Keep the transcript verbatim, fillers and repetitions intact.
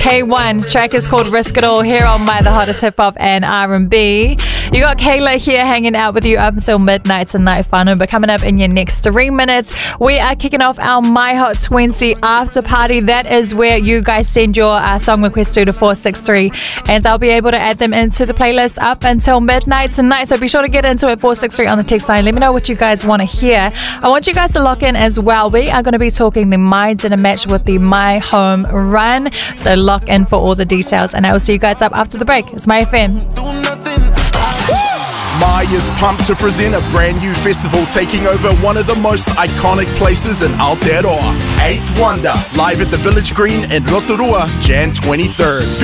K one. Track is called Risk It All here on My The Hottest Hip Hop and R and B. You got Kayla here hanging out with you up until midnight tonight, whānau. But coming up in your next three minutes, we are kicking off our My Hot twenty after party. That is where you guys send your uh, song requests to to four six three, and I'll be able to add them into the playlist up until midnight tonight. So be sure to get into it, four six three on the text line. Let me know what you guys want to hear. I want you guys to lock in as well. We are going to be talking the My Dinner Match with the My Home Run. So lock in for all the details, and I will see you guys up after the break. It's My F M. My is pumped to present a brand new festival taking over one of the most iconic places in Aotearoa. Eighth Wonder, live at the Village Green in Rotorua, January twenty-third.